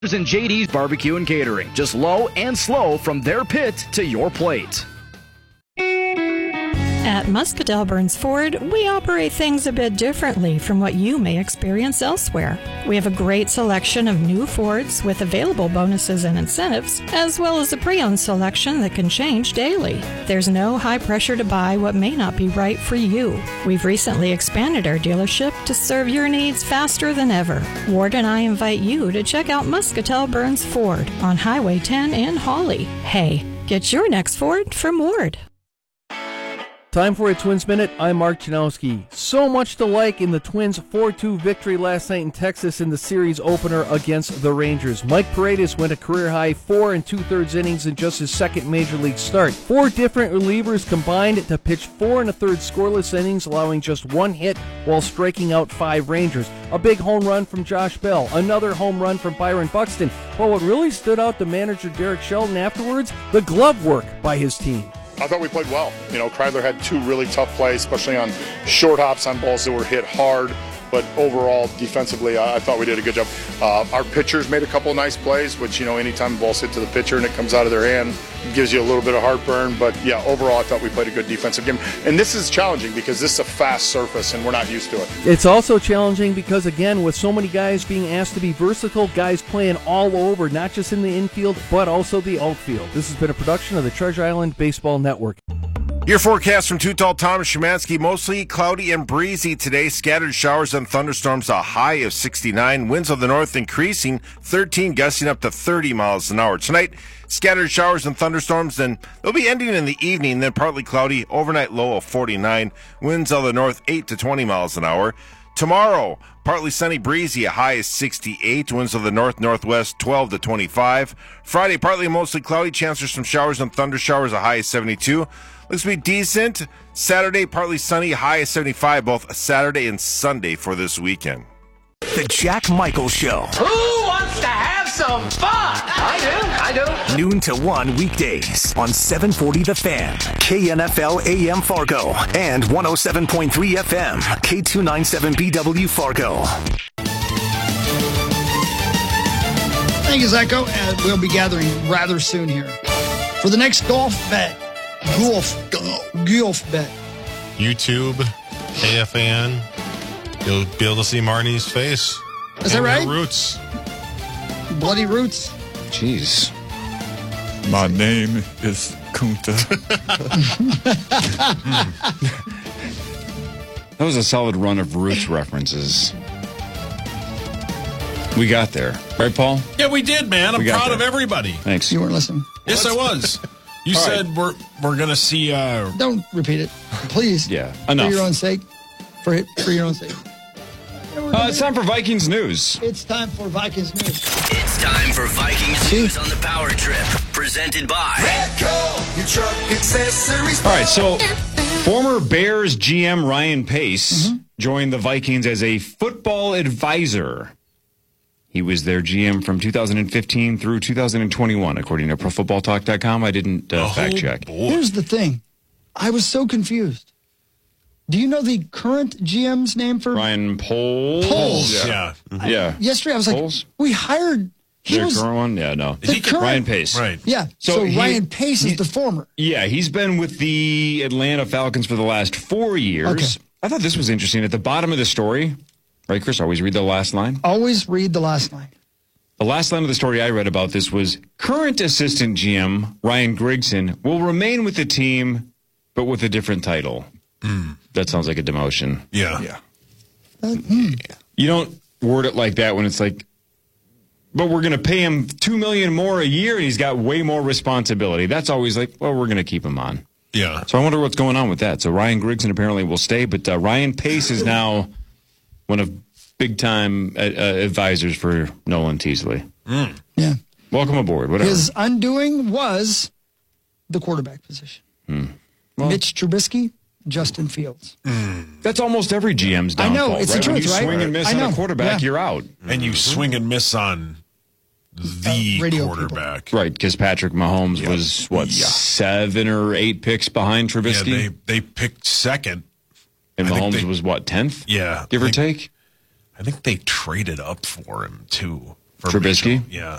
And JD's Barbecue and Catering. Just low and slow from their pit to your plate. At Muscatel Burns Ford, we operate things a bit differently from what you may experience elsewhere. We have a great selection of new Fords with available bonuses and incentives, as well as a pre-owned selection that can change daily. There's no high pressure to buy what may not be right for you. We've recently expanded our dealership to serve your needs faster than ever. Ward and I invite you to check out Muscatel Burns Ford on Highway 10 in Hawley. Hey, get your next Ford from Ward. Time for a Twins Minute. I'm Mark Janowski. So much to like in the Twins' 4-2 victory last night in Texas in the series opener against the Rangers. Mike Paredes went a career-high 4 2/3 innings in just his second Major League start. 4 different relievers combined to pitch 4 1/3 scoreless innings, allowing just 1 hit while striking out 5 Rangers. A big home run from Josh Bell. Another home run from Byron Buxton. But what really stood out to manager Derek Shelton afterwards, the glove work by his team. I thought we played well. Kreidler had 2 really tough plays, especially on short hops on balls that were hit hard. But overall, defensively, I thought we did a good job. Our pitchers made a couple of nice plays, which, anytime the ball's hit to the pitcher and it comes out of their hand, it gives you a little bit of heartburn. But, yeah, overall, I thought we played a good defensive game. And this is challenging because this is a fast surface, and we're not used to it. It's also challenging because, again, with so many guys being asked to be versatile, guys playing all over, not just in the infield, but also the outfield. This has been a production of the Treasure Island Baseball Network. Your forecast from Too-Tall Thomas Szymanski, mostly cloudy and breezy today. Scattered showers and thunderstorms, a high of 69. Winds of the north increasing, 13, gusting up to 30 miles an hour. Tonight, scattered showers and thunderstorms, and they'll be ending in the evening, then partly cloudy, overnight low of 49. Winds of the north, 8 to 20 miles an hour. Tomorrow, partly sunny, breezy, a high of 68. Winds of the north-northwest, 12 to 25. Friday, partly mostly cloudy, chance for some showers and thunder showers, a high of 72. Looks to be decent. Saturday, partly sunny, high of 75, both Saturday and Sunday for this weekend. The Jack Michaels Show. Who wants to have some fun? I do. Noon to 1 weekdays on 740 The Fan, KNFL AM Fargo, and 107.3 FM, K297BW Fargo. Thank you, Zacko. We'll be gathering rather soon here for the next golf bet. Golf bet. YouTube, KFAN. You'll be able to see Marnie's face. Is that right? Roots. Bloody Roots. Jeez. My name is Kunta. That was a solid run of Roots references. We got there. Right, Paul? Yeah, we did, man. I'm proud of everybody. Thanks. You weren't listening. Yes, I was. You said we're going to see... Don't repeat it, please. Yeah, enough. For your own sake. For your own sake. It's time for Vikings news. It's time for Vikings news. It's time for Vikings news on the Power Trip, presented by Redco, your truck accessories. All right, so former Bears GM Ryan Pace joined the Vikings as a football advisor. He was their GM from 2015 through 2021, according to ProFootballTalk.com. I didn't fact check. Here's the thing. I was so confused. Do you know the current GM's name for Ryan Poles? Poles. Yeah. Yeah. Yesterday I was like, Poles? We hired... The current one? Yeah, no. Ryan Pace. Right. Yeah. So Ryan Pace is the former. Yeah, he's been with the Atlanta Falcons for the last 4 years. Okay. I thought this was interesting. At the bottom of the story, right, Chris? Always read the last line? Always read the last line. The last line of the story I read about this was, current assistant GM Ryan Grigson will remain with the team, but with a different title. That sounds like a demotion. Yeah. You don't word it like that when it's like, but we're going to pay him $2 million more a year and he's got way more responsibility. That's always like, well, we're going to keep him on. Yeah. So I wonder what's going on with that. So Ryan Grigson apparently will stay, but Ryan Pace is now one of big-time advisors for Nolan Teasley. Yeah. Welcome aboard. Whatever. His undoing was the quarterback position. Mitch Trubisky, Justin Fields. That's almost every GM's downfall. I know. It's right? the truth, when you right? swing and miss on a quarterback, you're out. And you swing and miss on the quarterback. People. Right, because Patrick Mahomes was, 7 or 8 picks behind Trubisky? Yeah, they picked second. And Mahomes was, 10th? Yeah. Give or take? I think they traded up for him, too. Trubisky? Yeah.